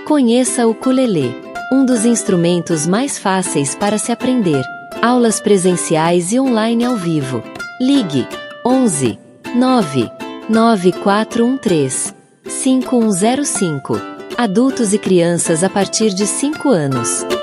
Conheça o ukulele, um dos instrumentos mais fáceis para se aprender. Aulas presenciais e online ao vivo. Ligue 11 9 9413 5105. Adultos e crianças a partir de 5 anos.